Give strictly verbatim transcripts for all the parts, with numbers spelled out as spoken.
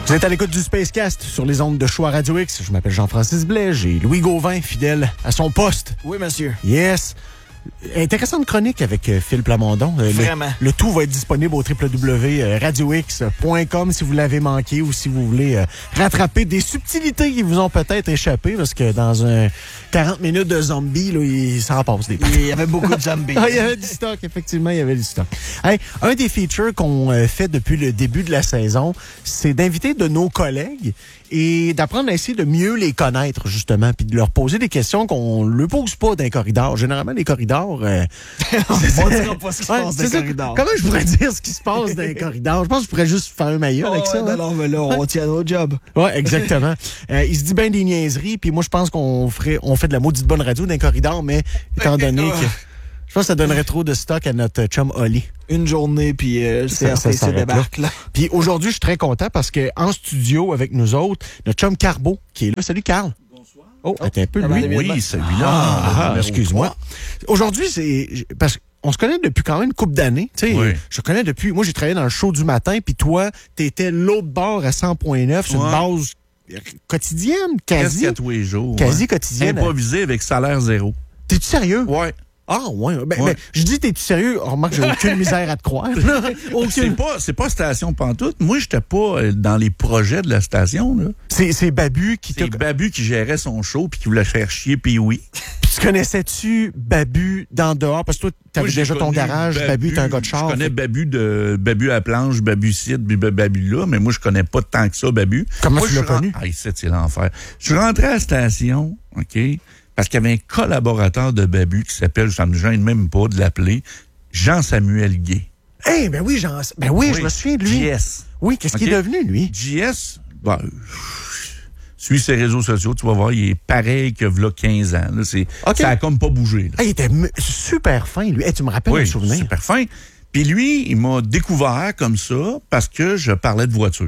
Vous êtes à l'écoute du Spacecast sur les ondes de Choix Radio X. Je m'appelle Jean-Francis Blais. J'ai Louis Gauvin, fidèle à son poste. Oui, monsieur. Yes. Intéressante chronique avec euh, Phil Plamondon. Euh, Vraiment. Le, le tout va être disponible au w w w point radio x point com si vous l'avez manqué ou si vous voulez euh, rattraper des subtilités qui vous ont peut-être échappé parce que dans un quarante minutes de zombies, là, il s'en passe des Il y avait beaucoup de zombies. Ah, il y avait du stock, effectivement, il y avait du stock. Hey, un des features qu'on euh, fait depuis le début de la saison, c'est d'inviter de nos collègues et d'apprendre à essayer de mieux les connaître, justement, puis de leur poser des questions qu'on ne leur pose pas dans les corridors. Généralement, les corridors... Euh, on ne dira pas ce qui se ouais, passe dans les corridors. Comment je pourrais dire ce qui se passe dans les corridors? Je pense que je pourrais juste faire un maillot oh, avec ça. Ouais, hein? non, mais là, on tient au job. Oui, exactement. euh, il se dit bien des niaiseries, puis moi, je pense qu'on ferait, on fait de la maudite bonne radio dans les corridors, mais étant donné que... Je pense que ça donnerait trop de stock à notre chum Oli. Une journée, puis euh, le C R T C débarque, là. Puis aujourd'hui, je suis très content parce que en studio avec nous autres, notre chum Carbo qui est là. Salut, Carl. Bonsoir. Oh, attends un peu, Ah, lui. ben, Oui, celui-là. Ah, ah, excuse-moi. Aujourd'hui, c'est... Parce qu'on se connaît depuis quand même une couple d'années. Tu sais, Oui. je connais depuis... Moi, j'ai travaillé dans le show du matin, puis toi, t'étais l'autre bord à cent point neuf sur Ouais. une base quotidienne, quasi. Presque à tous les jours. Quasi ouais. quotidienne. Improvisé avec salaire zéro. T'es-tu sérieux? Ouais. Ah, ouais. Ben, Ouais. ben, je dis, t'es-tu sérieux? Oh, remarque, j'ai aucune misère à te croire. là. C'est Aucune. pas, c'est pas station pantoute. Moi, j'étais pas euh, dans les projets de la station, là. C'est, c'est Babu qui t'a... C'est Babu qui gérait son show puis qui voulait faire chier puis oui. Puis tu connaissais-tu Babu dans dehors? Parce que toi, t'avais Moi, j'ai déjà ton connu garage. Babu, t'es un gars de char. Je connais Babu de Babu à la planche, Babu site, Babu là, mais moi, je connais pas tant que ça, Babu. Comment Moi, tu je l'as suis ren- connu? Ah, ici, c'est l'enfer. Je suis rentré à la station, OK, parce qu'il y avait un collaborateur de Babu qui s'appelle, ça me gêne même pas de l'appeler, Jean-Samuel Gay. Eh, hey, ben oui, Jean... Ben oui, je me souviens de lui. J S. Oui, qu'est-ce OK. qu'il est devenu, lui? J S, ben, euh, suis ses réseaux sociaux, tu vas voir, il est pareil que v'là quinze ans. Là, c'est, OK. Ça a comme pas bougé. Là. Hey, il était m- super fin, lui. Hey, tu me rappelles Oui, un souvenir? super fin. Puis lui, il m'a découvert comme ça parce que je parlais de voiture.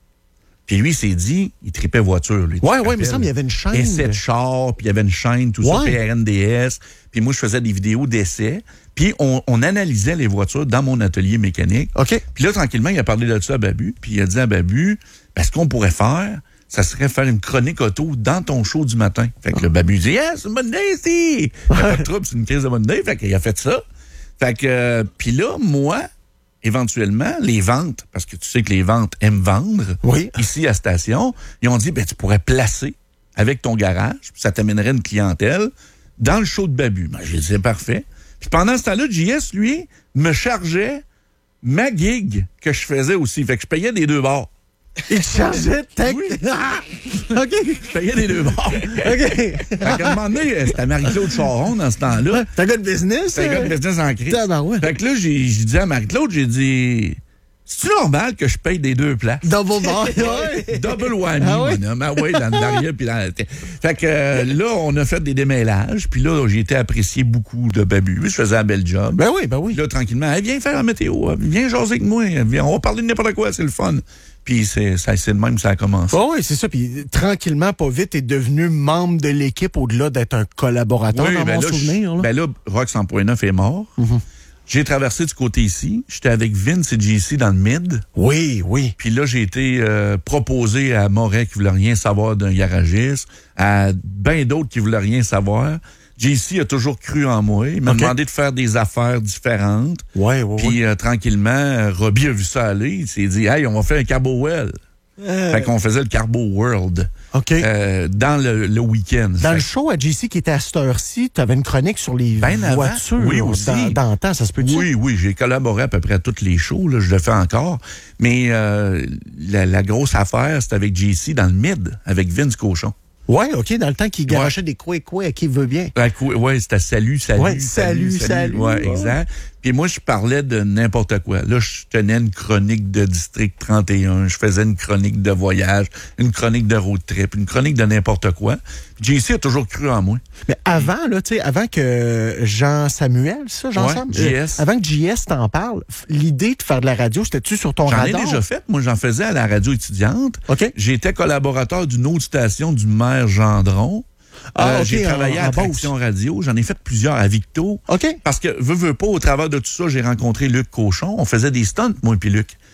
Puis lui, il s'est dit, il tripait voiture, lui. Ouais, tu te ouais, mais il me rappelles? semble qu'il y avait une chaîne. Essai de char, puis il y avait une chaîne, tout ça, Ouais. P R N D S. Puis moi, je faisais des vidéos d'essais. Puis on, on analysait les voitures dans mon atelier mécanique. OK. Puis là, tranquillement, il a parlé de ça à Babu. Puis il a dit à Babu, ben, ce qu'on pourrait faire, ça serait faire une chronique auto dans ton show du matin. Fait que le Babu dit, yeah, c'est une bonne idée, si! Il n'y a pas de trouble, c'est une crise de bonne idée. Fait qu'il a fait ça. Fait que, euh, puis là, moi, éventuellement, les ventes, parce que tu sais que les ventes aiment vendre, Oui. ici à Station, ils ont dit, ben, tu pourrais placer avec ton garage, puis ça t'amènerait une clientèle dans le show de Babu. Ben, j'ai dit, c'est parfait. Puis pendant ce temps-là, J S, lui, me chargeait ma gig que je faisais aussi. Fait que je payais des deux bords. Il te chargeait de tech. Oui. Ah! OK. Je payais des deux bords. OK. Fait qu'à un moment donné, c'était Marie-Claude Charon dans ce temps-là. T'es un gars de business? C'était un gars de euh? business en crise. Tabarouette. Fait que là, j'ai j'ai dit à Marie-Claude, j'ai dit, c'est-tu normal que je paye des deux places? Double bar. Ouais. Double whammy, Ah ouais? mon homme. Ah ouais, dans derrière puis dans la tête. Fait que euh, là, on a fait des démêlages, puis là, j'ai été apprécié beaucoup de Babu. Je faisais un bel job. Ben oui, ben oui. Puis là, tranquillement, hey, viens faire la météo, viens jaser avec moi, viens, on va parler de n'importe quoi, c'est le fun. Puis c'est, ça, c'est le même que ça a commencé. Oh oui, c'est ça. Puis tranquillement, pas vite, t'es devenu membre de l'équipe au-delà d'être un collaborateur dans ben mon là, souvenir. je- Là. ben là, Rock cent point neuf est mort. Mm-hmm. J'ai traversé du côté ici. J'étais avec Vince et J C dans le mid. Oui, oui. Puis là, j'ai été euh, proposé à Moret qui voulait rien savoir d'un garagiste, à bien d'autres qui voulaient rien savoir. J C a toujours cru en moi. Il m'a OK. demandé de faire des affaires différentes. Ouais, ouais, Puis ouais. euh, tranquillement, euh, Robbie a vu ça aller. Il s'est dit, hey, on va faire un Carbo Well. Euh, Fait qu'on faisait le Carbo World OK. euh, dans le, le week-end. Dans Fait le show à J C qui était à cette heure-ci, tu avais une chronique sur les Ben avant. voitures. Oui, là, aussi. Dans, dans le temps, ça se peut dire. Oui, oui, j'ai collaboré à peu près à tous les shows, là, je le fais encore. Mais euh, la, la grosse affaire, c'était avec J C dans le mid, avec Vince Cochon. Oui, OK, dans le temps qu'il garochait des quoi et quoi à qui veut bien. Oui, c'était salut, salut, Ouais, salut, salut. Ouais, Ouais. exact. Puis moi, je parlais de n'importe quoi. Là, je tenais une chronique de District trente et un, je faisais une chronique de voyage, une chronique de road trip, une chronique de n'importe quoi. J C a toujours cru en moi. Mais avant, là, tu sais, avant que Jean-Samuel, ça, Jean-Sam? Ouais, J S. Euh, avant que J S t'en parle, f- l'idée de faire de la radio, c'était-tu sur ton J'en ai radar? déjà fait. Moi, j'en faisais à la radio étudiante. OK. J'étais collaborateur d'une autre station du maire Gendron. Ah, Euh, OK, j'ai travaillé en- à en Traction Radio. J'en ai fait plusieurs à Victo. OK. Parce que, veux, veux pas, au travers de tout ça, j'ai rencontré Luc Cochon. On faisait des stunts, moi et puis Luc.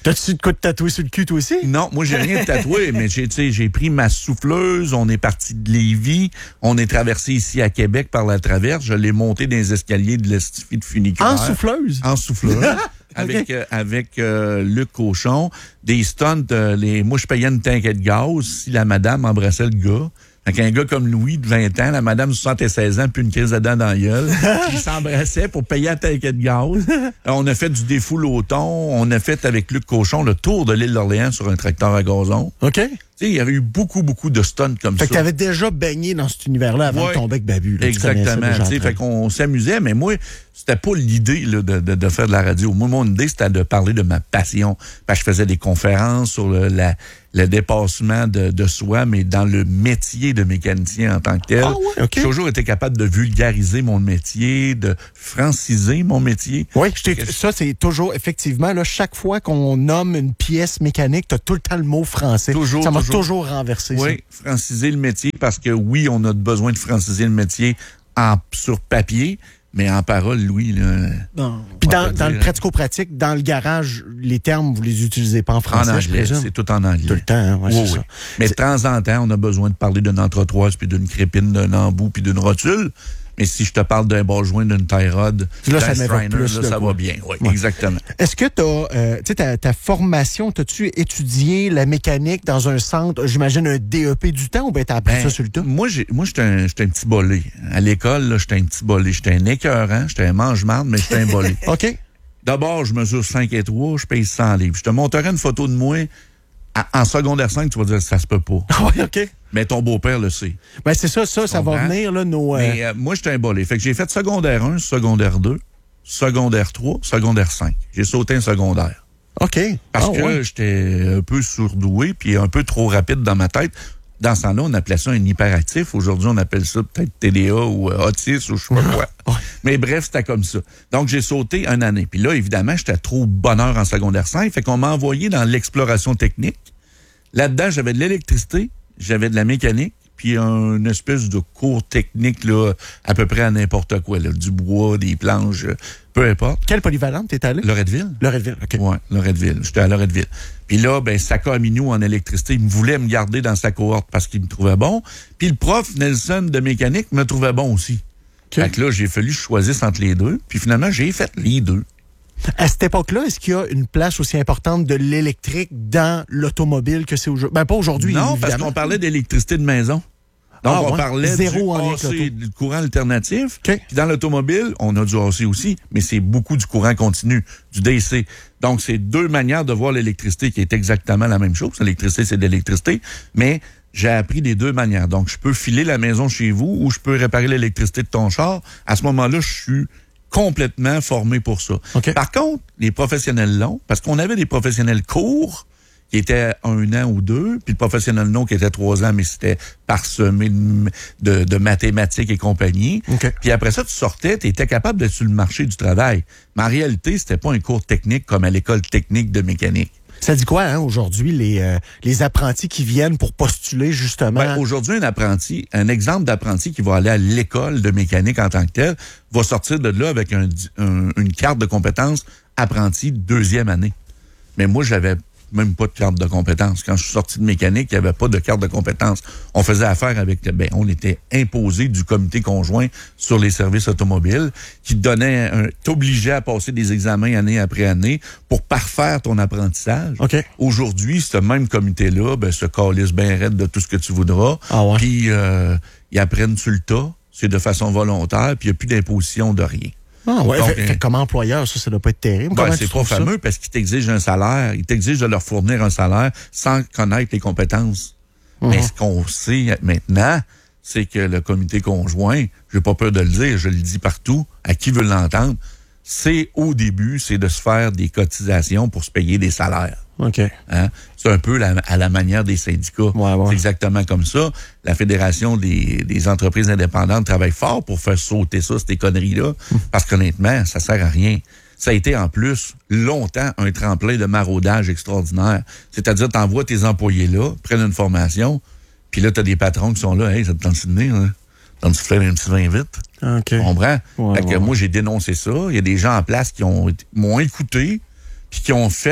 T'as-tu de quoi de tatouer sur le cul, toi aussi? Non, moi, j'ai rien de tatoué, mais j'ai, tu sais, j'ai pris ma souffleuse, on est parti de Lévis, on est traversé ici à Québec par la traverse, je l'ai monté dans les escaliers de l'Estifie de funiculaire. En souffleuse? En souffleuse. Avec, Okay. euh, avec euh, Luc Cochon, des stunts, euh, les, moi je payais une tanquette de gaz si la madame embrassait le gars. Fait qu'un gars comme Louis, de vingt ans, la madame de soixante-seize ans, puis une crise de dents dans la gueule, ils s'embrassaient pour payer la tanquette de gaz. On a fait du défoule au thon, on a fait avec Luc Cochon le tour de l'île d'Orléans sur un tracteur à gazon. OK. Tu sais, il y avait eu beaucoup, beaucoup de stunts comme Fait ça. que t'avais déjà baigné dans cet univers-là avant Ouais. de tomber avec Babu. Là. Exactement. Tu sais, fait qu'on s'amusait, mais moi, c'était pas l'idée là, de, de, de faire de la radio. Moi, mon idée, c'était de parler de ma passion. Parce que je faisais des conférences sur le, la, le dépassement de, de soi, mais dans le métier de mécanicien en tant que tel. Ah ouais, OK. J'ai toujours été capable de vulgariser mon métier, de franciser mon métier. Oui, je t'ai- ça, c'est toujours, effectivement, là, chaque fois qu'on nomme une pièce mécanique, t'as tout le temps le mot français. Toujours, ça m'a toujours. toujours renversé, Oui, franciser le métier, parce que oui, on a besoin de franciser le métier en, sur papier, mais en parole, Louis, là. Non. Puis on dans, va dans dire, le pratico-pratique, dans le garage, les termes, vous les utilisez pas en français, En je anglais, présume? c'est tout en anglais. Tout le temps, hein? Ouais, Oui, c'est oui. ça. Mais de temps en temps, on a besoin de parler d'une entretoise, puis d'une crépine, d'un embout, puis d'une rotule. Mais si je te parle d'un ball joint, d'une tie rod, Là, d'un ça m'évoque strainer, plus là, de ça quoi. va bien. Oui, Ouais. exactement. Est-ce que t'as, euh, tu sais, ta, ta formation, t'as-tu étudié la mécanique dans un centre, j'imagine un D E P du temps, ou bien t'as appris Ben, ça sur le tas? Moi, j'ai, moi, j'étais un, j'étais un petit bolé. À l'école, là, j'étais un petit bolé. J'étais un écœurant, j'étais un mange-marde, mais j'étais un bolé. OK. D'abord, je mesure cinq et trois, je paye cent livres. Je te montrerai une photo de moi à- en secondaire cinq, tu vas dire ça se peut pas. oui, OK. Mais ton beau-père le sait. Ben, c'est ça, ça, ça va comprends? venir, là, nos... euh, Mais euh, moi, j'étais un bolé. Fait que j'ai fait secondaire un, secondaire deux, secondaire trois, secondaire cinq. J'ai sauté un secondaire. OK. Parce Ah, que ouais. j'étais un peu surdoué puis un peu trop rapide dans ma tête. Dans ce temps-là, on appelait ça un hyperactif. Aujourd'hui, on appelle ça peut-être T D A ou euh, autisme ou je sais pas quoi. Ouais. Mais bref, c'était comme ça. Donc, j'ai sauté une année. Puis là, évidemment, j'étais trop bonheur en secondaire cinq. Fait qu'on m'a envoyé dans l'exploration technique. Là-dedans, j'avais de l'électricité, j'avais de la mécanique, puis une espèce de cours technique, là, à peu près à n'importe quoi, là, du bois, des planches, euh, peu importe. Quelle polyvalente t'es allé? Loretteville? Loretteville, OK. Oui, Loretteville. J'étais à Loretteville. Puis là, ben, Saka Aminou en électricité, il me voulait me garder dans sa cohorte parce qu'il me trouvait bon. Puis le prof Nelson de mécanique me trouvait bon aussi. OK. Fait que là, j'ai fallu que je choisisse entre les deux. Puis finalement, j'ai fait les deux. À cette époque-là, est-ce qu'il y a une place aussi importante de l'électrique dans l'automobile que c'est aujourd'hui? Ben, pas aujourd'hui, Non, parce évidemment. qu'on parlait d'électricité de maison. Donc, Ah, on ouais. parlait Zéro en du lien A C, avec l'auto. du courant alternatif. OK. Puis dans l'automobile, on a du A C aussi, mais c'est beaucoup du courant continu, du D C. Donc, c'est deux manières de voir l'électricité qui est exactement la même chose. L'électricité, c'est de l'électricité, mais j'ai appris des deux manières. Donc, je peux filer la maison chez vous ou je peux réparer l'électricité de ton char. À ce moment-là, je suis complètement formé pour ça. OK. Par contre, les professionnels longs, parce qu'on avait des professionnels courts qui étaient un an ou deux, puis le professionnel long qui était trois ans, mais c'était parsemé de, de, de mathématiques et compagnie. OK. Puis après ça, tu sortais, tu étais capable d'être sur le marché du travail. Mais en réalité, c'était pas un cours technique comme à l'école technique de mécanique. Ça dit quoi, hein, aujourd'hui, les, euh, les apprentis qui viennent pour postuler, justement? Ben, aujourd'hui, un apprenti, un exemple d'apprenti qui va aller à l'école de mécanique en tant que tel, va sortir de là avec un, un, une carte de compétences apprenti deuxième année. Mais moi, j'avais même pas de carte de compétences. Quand je suis sorti de mécanique, il n'y avait pas de carte de compétences. On faisait affaire avec, ben, on était imposé du comité conjoint sur les services automobiles qui te donnait, un, t'obligeait à passer des examens année après année pour parfaire ton apprentissage. OK. Aujourd'hui, ce même comité-là, ben, se calisse bien raide de tout ce que tu voudras. Ah ouais. Puis, euh, ils apprennent sur le tas. C'est de façon volontaire, puis il n'y a plus d'imposition de rien. Ah, ouais. Donc, fait, fait, comme employeur, ça, ça doit pas être terrible. Ben, Comment c'est tu pas trouves ça? fameux parce qu'ils t'exigent un salaire. Ils t'exigent de leur fournir un salaire sans connaître les compétences. Mhm. Mais ce qu'on sait maintenant, c'est que le comité conjoint, j'ai pas peur de le dire, je le dis partout, à qui veut l'entendre, c'est au début, c'est de se faire des cotisations pour se payer des salaires. OK. Hein? C'est un peu la, à la manière des syndicats. Ouais, ouais. C'est exactement comme ça. La Fédération des, des entreprises indépendantes travaille fort pour faire sauter ça, ces conneries-là, parce qu'honnêtement, ça sert à rien. Ça a été en plus longtemps un tremplin de maraudage extraordinaire. C'est-à-dire, t'envoies tes employés là, prennent une formation, puis là, t'as des patrons qui sont là, hey, ça te tente de venir, hein? Ça te faire un petit vin vite. OK. Tu comprends? Ouais, fait que ouais, moi, j'ai dénoncé ça. Il y a des gens en place qui ont m'ont écouté, puis qui ont fait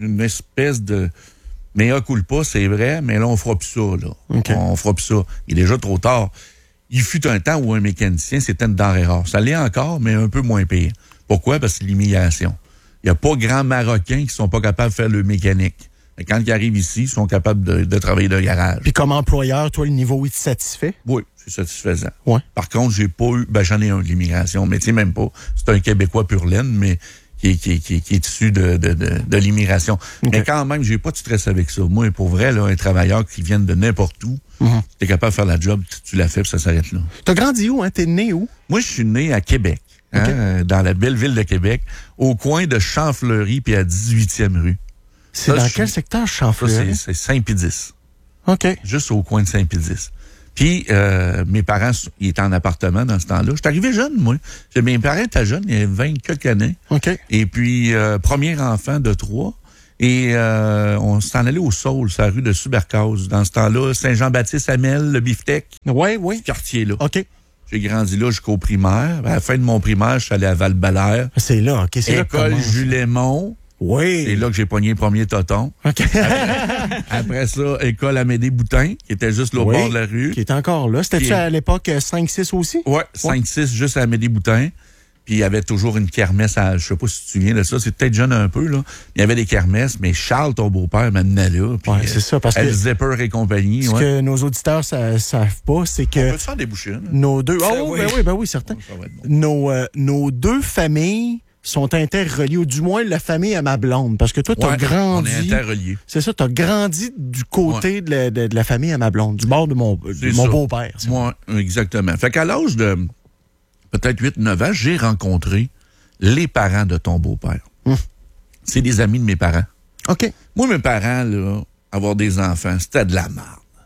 une espèce de mea culpa, c'est vrai, mais là, on fera plus ça, là. Okay. On fera plus ça. Il est déjà trop tard. Il fut un temps où un mécanicien, c'était une denrée rare. Ça l'est encore, mais un peu moins pire. Pourquoi? Parce que c'est l'immigration. Il n'y a pas grand Marocains qui sont pas capables de faire le mécanique. Mais quand ils arrivent ici, ils sont capables de, de travailler de garage. Puis comme employeur, toi, le niveau, il te satisfait? Oui, c'est satisfaisant. Ouais. Par contre, j'ai pas eu... Ben, j'en ai un de l'immigration, mais tu sais, même pas. C'est un Québécois pur laine, mais qui est, qui, qui, qui est issu de, de, de, de l'immigration. Okay. Mais quand même, j'ai pas de stress avec ça. Moi, pour vrai, là, un travailleur qui vient de n'importe où, mm-hmm. t'es capable de faire la job, tu, tu la fais, puis ça s'arrête là. T'as grandi où, hein? T'es né où? Moi, je suis né à Québec. Okay. Hein, dans la belle ville de Québec, au coin de Champfleury puis à dix-huitième rue. C'est ça, dans quel secteur, Champfleury? C'est Saint-Pédis. OK. Juste au coin de Saint-Pédis. Puis, euh, mes parents, ils étaient en appartement dans ce temps-là. Je suis arrivé jeune, moi. Mes parents étaient jeunes, il y avait vingt quelques années. OK. Et puis, euh, premier enfant de trois. Et euh, on s'en allait au Saule, sur la rue de Subercase. Dans ce temps-là, Saint-Jean-Baptiste-Amel, le beefsteak. Oui, oui. Ce quartier-là. OK. J'ai grandi là jusqu'au primaire. À la fin de mon primaire, je suis allé à Val-Belair. C'est là, OK. C'est École là Jules-Aymon. Oui. C'est là que j'ai pogné le premier toton. OK. Après, après ça, école Amédée-Boutin, qui était juste là au oui, bord de la rue. Qui était encore là. C'était-tu Qui... à l'époque cinq six aussi? Oui, cinq six, juste à Amédée-Boutin. Puis il y avait toujours une kermesse à... Je sais pas si tu te souviens de ça, c'est peut-être jeune un peu, là. Il y avait des kermesses, mais Charles, ton beau-père, m'amenait là. Oui, c'est ça, parce que... Zipper et compagnie, Ce ouais. que nos auditeurs ne savent pas, c'est que... On peut se faire déboucher, hein? Nos deux... Oh, oui. ben oui, ben oui, certain. Bon, bon. Nos, euh, nos deux familles sont interreliées, ou du moins la famille à ma blonde, parce que toi, tu as ouais, grandi... on est interreliés. C'est ça, tu as grandi du côté ouais. de, la, de, de la famille à ma blonde, du bord de mon, de mon beau-père. Moi, exactement. Fait qu'à l'âge de peut-être huit neuf ans, j'ai rencontré les parents de ton beau-père. Hum. C'est des amis de mes parents. OK. Moi, mes parents, là, avoir des enfants, c'était de la merde.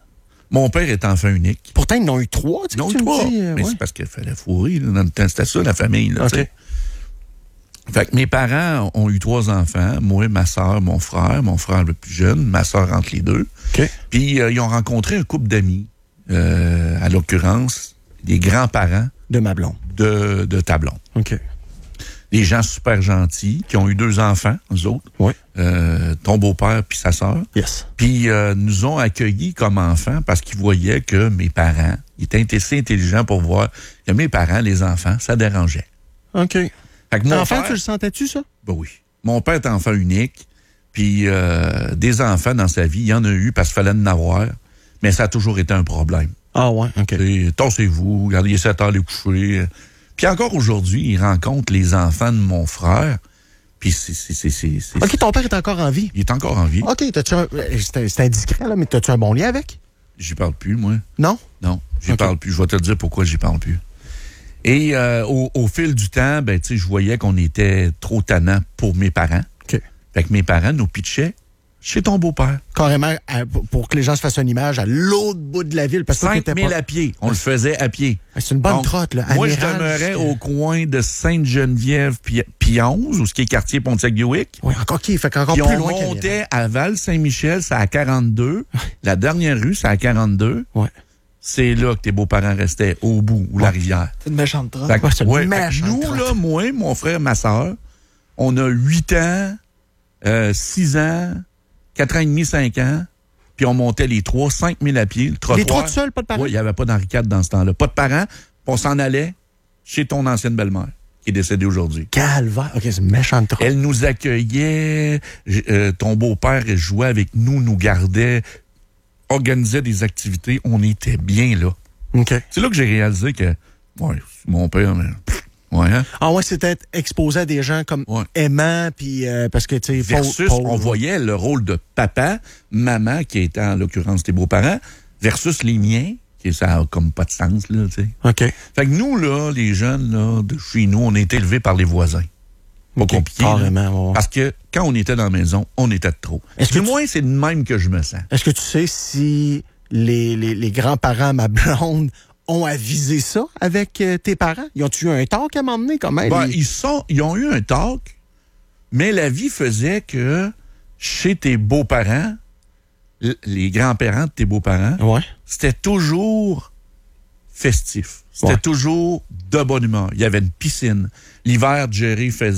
Mon père est enfant unique. Pourtant, ils en ont eu trois, tu sais. Ils en ont eu trois. Dis, euh, mais ouais. c'est parce qu'il fallait fourrer, là, dans le temps. C'était ça, la famille, là, OK. Fait que mes parents ont eu trois enfants. Moi, ma soeur, mon frère, mon frère le plus jeune, ma soeur entre les deux. OK. Puis, euh, ils ont rencontré un couple d'amis, euh, à l'occurrence, des grands-parents. De ma blonde. De, de ta blonde. OK. Des gens super gentils qui ont eu deux enfants, eux autres. Oui. Euh, ton beau-père puis sa sœur. Yes. Puis euh, nous ont accueillis comme enfants parce qu'ils voyaient que mes parents, ils étaient assez intelligents pour voir que mes parents, les enfants, ça dérangeait. OK. Fait que mon enfant, père, tu le sentais-tu, ça? Ben oui. Mon père est enfant unique. Puis euh, des enfants dans sa vie, il y en a eu parce qu'il fallait en avoir. Mais ça a toujours été un problème. Ah ouais, OK. Tassez-vous, regardez, il est sept heures les coucher. Puis encore aujourd'hui, il rencontre les enfants de mon frère. Puis c'est, c'est, c'est, c'est, c'est... OK, ton père est encore en vie. Il est encore en vie. OK, t'as-tu un... c'est, c'est indiscret, là, mais t'as-tu un bon lien avec? J'y parle plus, moi. Non? Non, j'y okay. parle plus. Je vais te dire pourquoi j'y parle plus. Et euh, au, au fil du temps, ben, tu sais, je voyais qu'on était trop tannants pour mes parents. OK. Fait que mes parents nous pitchaient chez ton beau-père. Carrément, à, pour que les gens se fassent une image, à l'autre bout de la ville. cinq mille pas... à pied. On le faisait à pied. C'est une bonne Donc, trotte, là. Moi, Amiral, je demeurais jusqu'à... au coin de Sainte-Geneviève puis onze, ou ce qui est quartier Pontiac-Buick. Oui, encore qui? Fait qu'encore puis plus on loin montait à Val-Saint-Michel, c'est à quarante-deux. La dernière rue, c'est à quarante-deux. Ouais. C'est là que tes beaux-parents restaient, au bout, ou ouais. la rivière. C'est une méchante trotte. Fait que, ouais, c'est une ouais, méchante nous, trotte. là, moi, mon frère, ma soeur, on a huit ans, euh, six ans, quatre ans et demi, cinq ans, puis on montait les trois, cinq mille à pied, le trottoir. Les trois tout seuls, pas de parents? Oui, il n'y avait pas d'Henri quatre dans ce temps-là. Pas de parents, puis on s'en allait chez ton ancienne belle-mère, qui est décédée aujourd'hui. Calvaire. OK, c'est une méchante trotte. Elle nous accueillait, euh, ton beau-père jouait avec nous, nous gardait, organisait des activités, on était bien là. OK. C'est là que j'ai réalisé que, ouais, mon père, mais, pff, ouais, hein? Ah ouais, c'était exposé à des gens comme ouais. aimants, puis euh, parce que, tu sais, versus, Paul, Paul, on voyait le rôle de papa, maman, qui était en l'occurrence tes beaux-parents, versus les miens, qui ça a comme pas de sens, là, tu sais. OK. Fait que nous, là, les jeunes, là, de chez nous, on a été élevés par les voisins. Pas okay, compliqué. Carrément, ouais. Parce que quand on était dans la maison, on était de trop. Est-ce du que moins, tu... c'est de même que je me sens. Est-ce que tu sais si les, les, les grands-parents, ma blonde, ont avisé ça avec euh, tes parents? Ils ont-tu eu un talk à m'emmener quand même? Ben, les... ils, sont, ils ont eu un talk, mais la vie faisait que chez tes beaux-parents, les grands-parents de tes beaux-parents, ouais. c'était toujours festif. C'était ouais. toujours de bonne humeur. Il y avait une piscine. L'hiver, Jerry faisait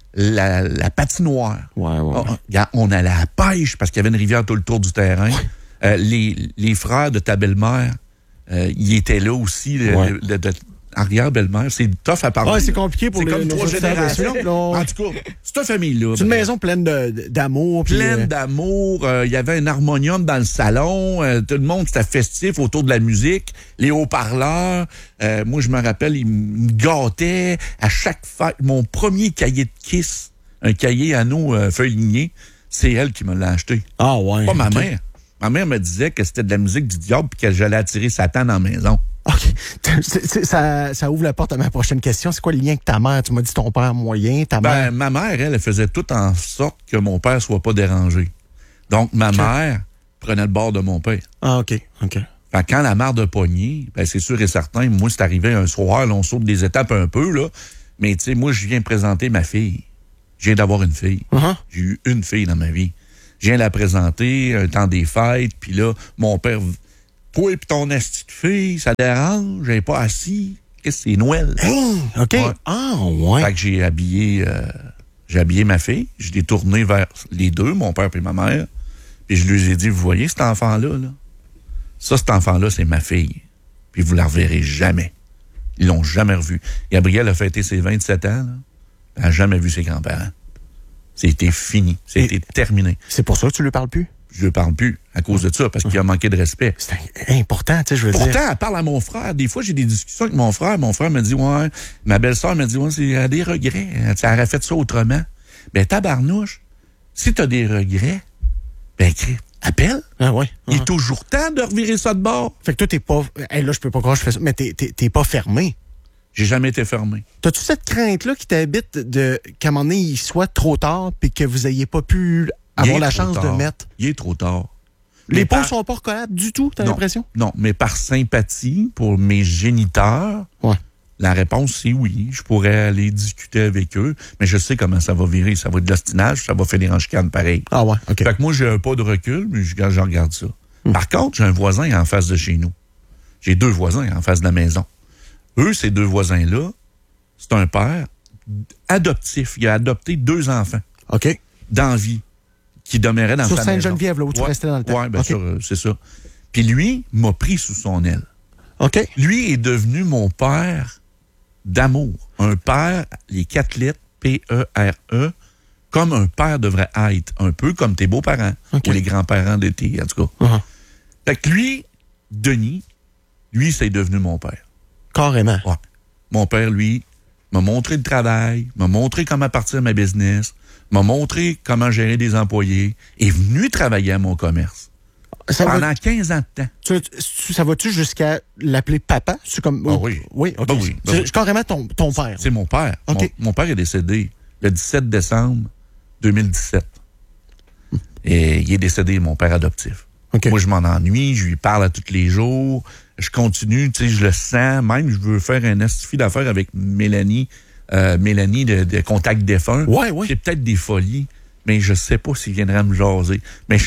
la, la patinoire. Ouais, ouais, ouais. On, on allait à la pêche parce qu'il y avait une rivière tout le tour du terrain. Ouais. Euh, les, les frères de ta belle-mère, euh, ils étaient là aussi, le, ouais. le, le, de arrière-belle-mère. C'est tough à parler. Ouais, c'est compliqué pour c'est les comme trois générations. Là. En tout cas, c'est une famille-là. C'est une maison pleine de, d'amour. Pleine euh... d'amour. Il euh, y avait un harmonium dans le salon. Euh, tout le monde était festif autour de la musique. Les haut-parleurs. Euh, moi, je me rappelle, ils me gâtaient à chaque fête. Mon premier cahier de Kiss, un cahier à nous euh, feuilles lignées, c'est elle qui me l'a acheté. Ah ouais. Pas ma mère. Ma mère me disait que c'était de la musique du diable et que j'allais attirer Satan dans la maison. OK. C'est, c'est, ça, ça ouvre la porte à ma prochaine question. C'est quoi le lien avec ta mère? Tu m'as dit ton père moyen, ta ben, mère? Ma mère, elle, elle faisait tout en sorte que mon père soit pas dérangé. Donc, ma okay. mère prenait le bord de mon père. Ah, OK. OK. Fait quand la mère de poignée, ben, c'est sûr et certain, moi, c'est arrivé un soir, là, on saute des étapes un peu, là. Mais, tu sais, moi, je viens présenter ma fille. Je viens d'avoir une fille. Uh-huh. J'ai eu une fille dans ma vie. Je viens la présenter, un temps des fêtes, puis là, mon père, toi et ton esti de fille, ça dérange, j'ai pas assis. Qu'est-ce que c'est Noël? Hey, OK. Ouais. Ah, ouais. Fait que j'ai habillé, euh, j'ai habillé ma fille, je l'ai tournée vers les deux, mon père et ma mère, puis je lui ai dit, vous voyez cet enfant-là, là? Ça, cet enfant-là, c'est ma fille. Puis vous la reverrez jamais. Ils l'ont jamais revue. Gabrielle a fêté ses vingt-sept ans, là. Elle n'a jamais vu ses grands-parents. C'était fini. C'était Et terminé. C'est pour ça que tu lui parles plus? Je lui parle plus à cause de ça, parce qu'il a manqué de respect. C'est important, tu sais, je veux Pourtant, dire. Pourtant, elle parle à mon frère. Des fois, j'ai des discussions avec mon frère. Mon frère me dit, ouais, ma belle-sœur me dit, ouais, c'est à des regrets. Tu aurais fait ça autrement. Ben, tabarnouche, si t'as des regrets, ben, appelle. Ah ouais. Il uh-huh. est toujours temps de revirer ça de bord. Fait que toi, t'es pas, hey, là, je peux pas croire que je fais ça, mais t'es, t'es, t'es pas fermé. J'ai jamais été fermé. T'as-tu cette crainte-là qui t'habite de qu'à un moment donné, il soit trop tard puis que vous ayez pas pu avoir la chance tard. de mettre? Il est trop tard. Les peaux par... sont pas recollables du tout, t'as non, l'impression? Non, mais par sympathie pour mes géniteurs, ouais. la réponse, c'est oui. Je pourrais aller discuter avec eux, mais je sais comment ça va virer. Ça va être de l'ostinage, ça va finir en chicane pareil. Ah ouais, OK. Fait que moi, j'ai un pas de recul, mais je, je regarde ça. Hum. Par contre, j'ai un voisin en face de chez nous. J'ai deux voisins en face de la maison. Eux, ces deux voisins-là, c'est un père adoptif. Il a adopté deux enfants. OK. D'envie. Qui demeuraient dans sur sa maison. Sur Sainte-Geneviève, là, où tu ouais, restais dans le temps. Oui, bien okay. sûr, c'est ça. Puis lui m'a pris sous son aile. OK. Lui est devenu mon père d'amour. Un père, les quatre lettres, P E R E, comme un père devrait être. Un peu comme tes beaux-parents. Okay. Ou les grands-parents de tes, en tout cas. Uh-huh. Fait que lui, Denis, lui, c'est devenu mon père. Carrément. Ouais. Mon père, lui, m'a montré le travail, m'a montré comment partir ma business, m'a montré comment gérer des employés, est venu travailler à mon commerce. Ça pendant va... quinze ans de temps. Tu, tu, ça va-tu jusqu'à l'appeler papa? C'est comme... Ah oui. Oui, OK. Ben oui, ben c'est oui. carrément ton, ton père. C'est mon père. Okay. Mon, mon père est décédé le dix-sept décembre deux mille dix-sept. Hmm. Et il est décédé, mon père adoptif. Okay. Moi, je m'en ennuie, je lui parle à tous les jours, je continue, tu sais, je le sens, même je veux faire un astifi d'affaires avec Mélanie, euh, Mélanie de, de Contact Défunt. Ouais, ouais. C'est peut-être des folies, mais je sais pas s'il viendrait me jaser. Mais, tu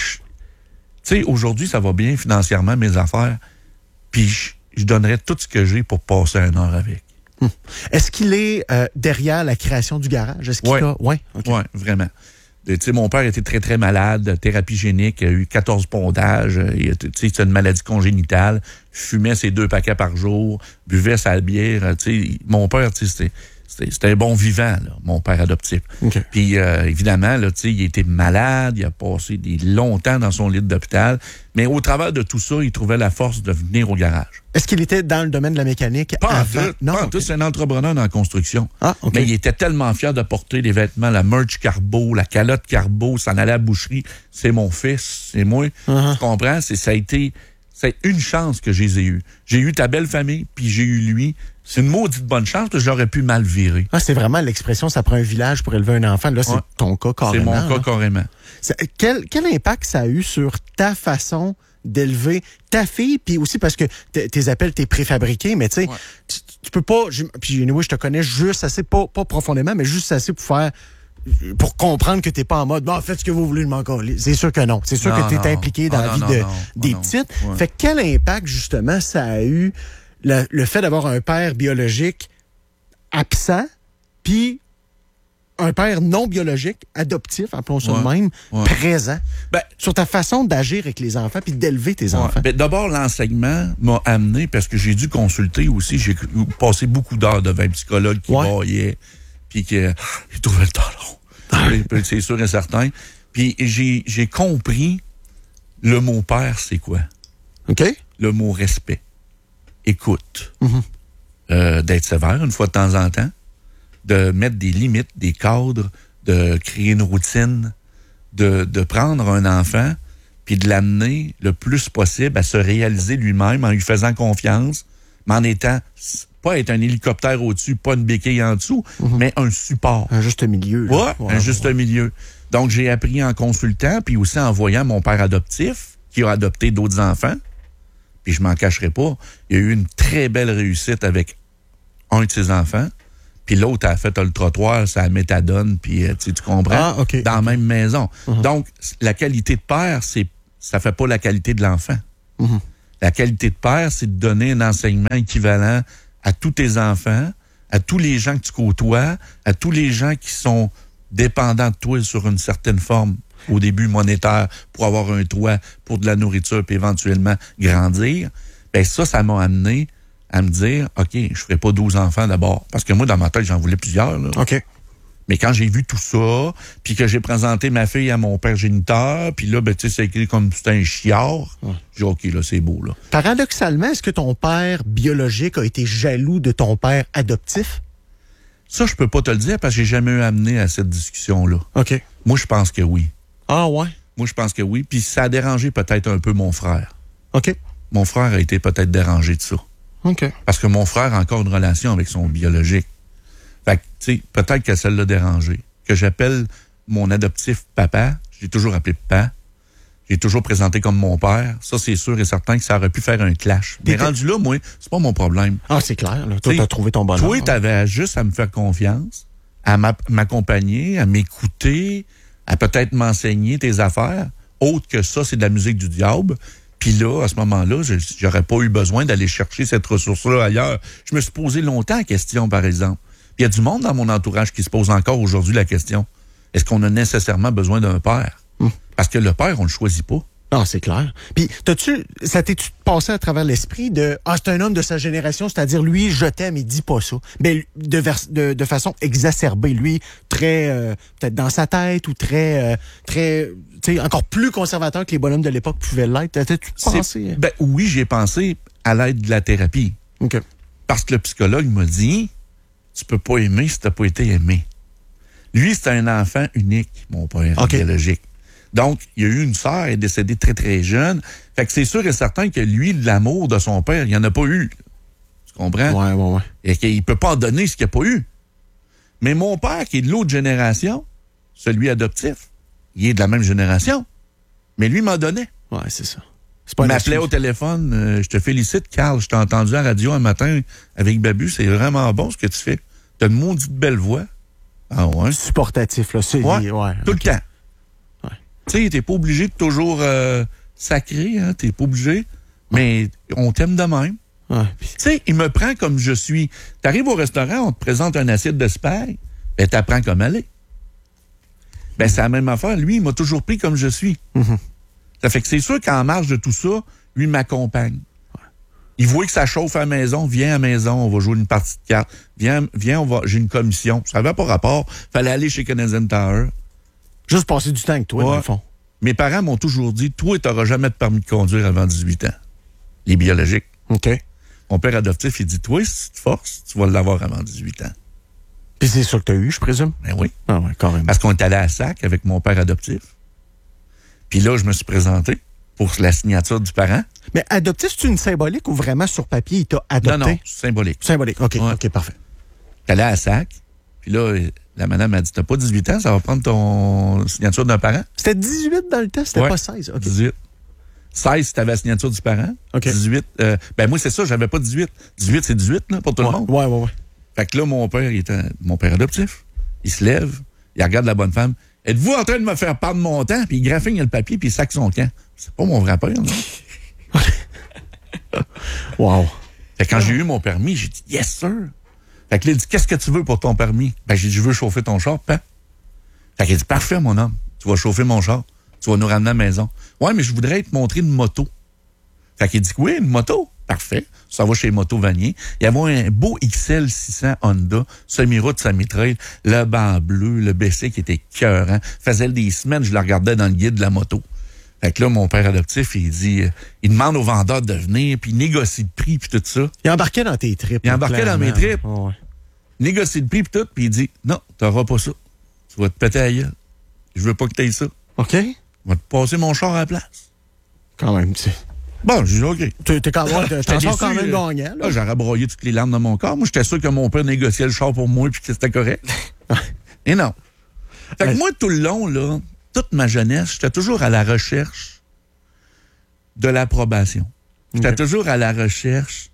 sais, aujourd'hui, ça va bien financièrement, mes affaires, puis je, je donnerais tout ce que j'ai pour passer un heure avec. Hum. Est-ce qu'il est euh, derrière la création du garage? Est-ce qu'il ouais. a... Oui, okay. ouais, vraiment. Tu sais, mon père était très, très malade, thérapie génique, il a eu quatorze pondages, tu sais, c'est une maladie congénitale, fumait ses deux paquets par jour, buvait sa bière, tu sais, mon père, tu sais, c'était, c'était, c'était un bon vivant, là, mon père adoptif. Okay. Puis, euh, évidemment, là, tu sais, il était malade, il a passé des longs temps dans son lit d'hôpital, mais au travers de tout ça, il trouvait la force de venir au garage. Est-ce qu'il était dans le domaine de la mécanique? Pas avant? en tout. Non, pas en okay. tout. C'est un entrepreneur dans la construction. Ah, okay. Mais il était tellement fier de porter les vêtements, la merch Carbo, la calotte Carbo, s'en allait à la boucherie. C'est mon fils, c'est moi. Uh-huh. Tu comprends? C'est, ça a été c'est une chance que je les ai eus. J'ai eu ta belle famille, puis j'ai eu lui. C'est une maudite bonne chance, parce que j'aurais pu mal virer. Ah, c'est vraiment l'expression, ça prend un village pour élever un enfant. Là, c'est ouais. ton cas carrément. C'est mon cas là. carrément. C'est, quel, quel impact ça a eu sur ta façon d'élever ta fille, puis aussi parce que t- tes appels, t'es préfabriqué, mais tu sais, ouais. tu, tu peux pas, puis anyway, je te connais juste assez, pas, pas profondément, mais juste assez pour faire, pour comprendre que t'es pas en mode, bon, faites ce que vous voulez, je m'en colle. C'est sûr que non. C'est sûr non, que t'es non. impliqué dans oh, la non, vie non, de, non. des oh, petites. Ouais. Fait quel impact, justement, ça a eu le, le fait d'avoir un père biologique absent, puis un père non biologique, adoptif, appelons ça de Ouais, même, ouais. présent, Ben, sur ta façon d'agir avec les enfants puis d'élever tes ouais. enfants. Ben, d'abord, l'enseignement m'a amené, parce que j'ai dû consulter aussi, j'ai passé beaucoup d'heures devant un psychologue qui Ouais. baillait, puis qui euh, il trouvait le temps long. C'est sûr et certain. Puis j'ai, j'ai compris le mot père, c'est quoi? OK? Le mot respect. Écoute. Mm-hmm. Euh, d'être sévère une fois de temps en temps, de mettre des limites, des cadres, de créer une routine, de, de prendre un enfant puis de l'amener le plus possible à se réaliser lui-même en lui faisant confiance, mais en étant, pas être un hélicoptère au-dessus, pas une béquille en dessous, Mm-hmm. mais un support. Un juste milieu. là. Ouais, un juste milieu. Donc, j'ai appris en consultant, puis aussi en voyant mon père adoptif, qui a adopté d'autres enfants. Puis je m'en cacherai pas, il y a eu une très belle réussite avec un de ses enfants, puis l'autre a fait le trottoir, ça méthadone, puis euh, tu, tu comprends? Ah, OK. Dans la même maison. Uh-huh. Donc, la qualité de père, c'est ça fait pas la qualité de l'enfant. Uh-huh. La qualité de père, c'est de donner un enseignement équivalent à tous tes enfants, à tous les gens que tu côtoies, à tous les gens qui sont dépendants de toi sur une certaine forme, au début monétaire, pour avoir un toit, pour de la nourriture, puis éventuellement grandir. Ben ça, ça m'a amené à me dire, OK, je ferai pas douze enfants d'abord. Parce que moi, dans ma tête, j'en voulais plusieurs. Là. OK. Mais quand j'ai vu tout ça, puis que j'ai présenté ma fille à mon père géniteur, puis là, ben, tu sais, c'est écrit comme c'était un chiard, Ouais. j'ai dit, OK, là, c'est beau, là. Paradoxalement, est-ce que ton père biologique a été jaloux de ton père adoptif? Ça, je peux pas te le dire parce que j'ai jamais eu amené à cette discussion-là. OK. Moi, je pense que oui. Ah ouais? Moi, je pense que oui. Puis ça a dérangé peut-être un peu mon frère. OK. Mon frère a été peut-être dérangé de ça. OK. Parce que mon frère a encore une relation avec son biologique. Fait que, tu sais, peut-être que ça l'a dérangé. Que j'appelle mon adoptif papa, j'ai toujours appelé papa. J'ai toujours présenté comme mon père. Ça, c'est sûr et certain que ça aurait pu faire un clash. Mais T'étais- rendu là, moi, c'est pas mon problème. Ah, c'est clair. Là. Toi, T'sais, t'as trouvé ton bonheur. Toi, t'avais juste à me faire confiance, à m'app- m'accompagner, à m'écouter, à peut-être m'enseigner tes affaires. Autre que ça, c'est de la musique du diable. Puis là, à ce moment-là, je- j'aurais pas eu besoin d'aller chercher cette ressource-là ailleurs. Je me suis posé longtemps la question, par exemple. Puis il y a du monde dans mon entourage qui se pose encore aujourd'hui la question. Est-ce qu'on a nécessairement besoin d'un père? Hum. Parce que le père, on le choisit pas. Ah, c'est clair. Puis, t'as-tu, ça t'es-tu passé à travers l'esprit de, ah, c'est un homme de sa génération, c'est-à-dire, lui, je t'aime, il dit pas ça. Mais de, vers- de, de façon exacerbée, lui, très, euh, peut-être dans sa tête ou très, euh, très, tu sais, encore plus conservateur que les bonhommes de l'époque pouvaient l'être. T'as-tu C'est- pensé? Ben oui, j'ai pensé à l'aide de la thérapie. OK. Parce que le psychologue m'a dit, tu peux pas aimer si t'as pas été aimé. Lui, c'était un enfant unique, mon père, OK. biologique. Donc, il y a eu une sœur, elle est décédée très, très jeune. Fait que c'est sûr et certain que lui, l'amour de son père, il n'y en a pas eu. Tu comprends? Ouais, ouais, ouais. Et qu'il peut pas en donner ce qu'il n'y a pas eu. Mais mon père, qui est de l'autre génération, celui adoptif, il est de la même génération. Mais lui m'en donnait. Ouais, c'est ça. C'est pas Il une m'appelait excuse. au téléphone. euh, je te félicite, Carl. Je t'ai entendu à la radio un matin avec Babu. C'est vraiment bon ce que tu fais. T'as une maudite belle voix. Ah ouais? Supportatif, là. C'est, Ouais, ouais, tout OK. le temps. Ouais. Tu sais, t'es pas obligé de toujours euh, sacrer, hein, t'es pas obligé, mais on t'aime de même. Ouais. Puis- Tu sais, il me prend comme je suis. T'arrives au restaurant, on te présente un assiette de spag, ben t'apprends comme aller. Ben c'est la même affaire. Lui, il m'a toujours pris comme je suis. Mhm. Ça fait que c'est sûr qu'en marge de tout ça, lui m'accompagne. Il voit que ça chauffe à la maison, viens à la maison, on va jouer une partie de cartes. Viens, viens, on va, j'ai une commission. Ça n'avait pas rapport. Fallait aller chez Canadian Tower. Juste passer du temps avec toi, dans Ouais. le fond. Mes parents m'ont toujours dit, toi, tu n'auras jamais de permis de conduire avant dix-huit ans. Les biologiques. OK. Mon père adoptif, il dit, toi, si tu te forces, tu vas l'avoir avant dix-huit ans. Puis c'est ça que t'as eu, je présume? Ben oui. Ah ouais, carrément. Parce qu'on est allé à Sac avec mon père adoptif. Puis là, je me suis présenté pour la signature du parent. Mais adoptif, c'est une symbolique ou vraiment sur papier, il t'a adopté? Non, non, c'est symbolique. Symbolique, OK, Ouais. OK, parfait. T'es allé à Sac. Puis là, la madame a dit, t'as pas dix-huit ans, ça va prendre ton signature d'un parent? C'était dix-huit dans le temps, c'était Ouais. pas seize. OK. dix-huit. seize, si t'avais la signature du parent. OK. dix-huit, euh, ben moi, c'est ça, j'avais pas dix-huit. dix-huit, c'est dix-huit, là, pour tout ouais. le monde. Ouais, ouais, ouais. Fait que là, mon père, il était mon père adoptif. Il se lève, il regarde la bonne femme. Êtes-vous en train de me faire perdre mon temps? Puis il graffigne le papier, puis il sac son camp. C'est pas mon vrai père, non? Wow. Fait que quand j'ai eu mon permis, j'ai dit, yes, sir. Fait que là, il dit, qu'est-ce que tu veux pour ton permis? Ben, j'ai dit, je veux chauffer ton char, pas. Fait qu'il dit, parfait, mon homme. Tu vas chauffer mon char. Tu vas nous ramener à la maison. Ouais, mais je voudrais te montrer une moto. Fait qu'il dit, oui, une moto. Parfait. Ça va chez Moto Vanier. Il y avait un beau X L six cents Honda, semi-route, semi-trail, le banc bleu, le B C qui était cœurant. Faisait des semaines, je le regardais dans le guide de la moto. Fait que là, mon père adoptif, il dit, euh, il demande au vendeur de venir, puis il négocie le prix, puis tout ça. Il embarquait dans tes tripes. Il embarquait dans mes tripes. Oh, ouais. Négocie le prix, puis tout, puis il dit, non, t'auras pas ça. Tu vas te péter à la gueule. Je veux pas que t'aies ça. OK. Je vais te passer mon char à la place. Quand même, tu sais. Bon, j'ai dit, OK. T'es, t'es quand même, t'en sors quand même euh, gagnant, là. là, j'aurais broyé toutes les larmes de mon corps. Moi, j'étais sûr que mon père négociait le char pour moi, puis que c'était correct. Et non. Fait que Ouais. moi, tout le long, là, toute ma jeunesse, j'étais toujours à la recherche de l'approbation. J'étais Okay. toujours à la recherche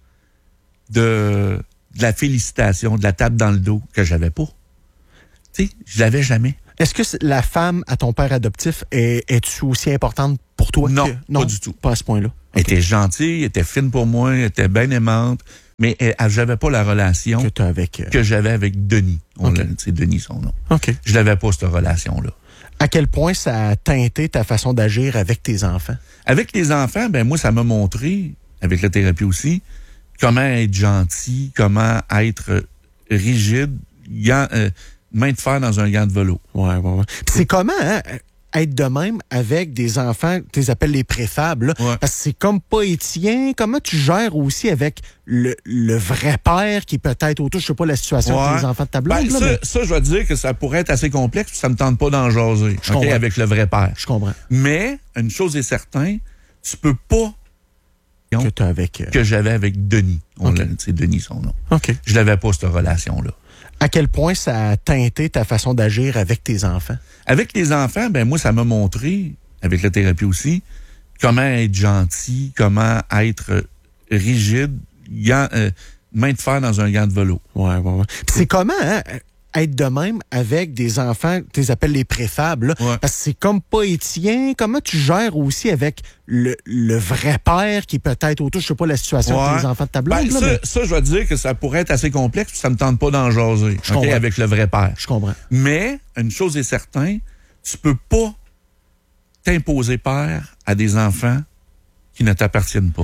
de, de la félicitation, de la tape dans le dos que j'avais pas. Tu sais, je l'avais jamais. Est-ce que c'est- la femme à ton père adoptif est, est-tu aussi importante pour toi? Non, que... pas du tout. Pas à ce point-là. Elle OK. était gentille, elle était fine pour moi, elle était bien aimante, mais elle, elle- j'avais pas la relation Que t'as avec... euh, que j'avais avec Denis. On OK. l'a- C'est Denis son nom. OK. Je l'avais pas, cette relation-là. À quel point ça a teinté ta façon d'agir avec tes enfants? Avec les enfants, ben moi, ça m'a montré, avec la thérapie aussi, comment être gentil, comment être rigide, gant, euh, main de fer dans un gant de vélo. Ouais, ouais, ouais. Puis c'est comment, hein, être de même avec des enfants, tu les appelles les préfables, là? Ouais. Parce que c'est comme pas étien. Comment tu gères aussi avec le, le vrai père qui est peut-être autour, je sais pas la situation avec Ouais. les enfants de ta blonde, Ben, là, ça, mais ça, je vais te dire que ça pourrait être assez complexe, puis ça me tente pas d'en jaser, Je OK, comprends. avec le vrai père. je comprends Mais, une chose est certaine, tu peux pas que t'as avec... euh, que j'avais avec Denis. On OK. l'a- C'est Denis son nom. OK. Je l'avais pas, cette relation-là. À quel point ça a teinté ta façon d'agir avec tes enfants? Avec les enfants, ben moi, ça m'a montré, avec la thérapie aussi, comment être gentil, comment être rigide, gant, euh, main de fer dans un gant de vélo. Ouais, ouais, ouais. Puis c'est comment, hein, être de même avec des enfants, tu les appelles les préfables, là? Ouais. Parce que c'est comme pas étien. Comment tu gères aussi avec le, le vrai père qui est peut-être autour, je sais pas la situation avec Ouais. les enfants de ta blonde, Ben, là, ça, mais ça, je vais te dire que ça pourrait être assez complexe, puis ça me tente pas d'en jaser, Je OK, comprends. avec le vrai père. je comprends. Mais, une chose est certaine, tu peux pas t'imposer père à des enfants qui ne t'appartiennent pas.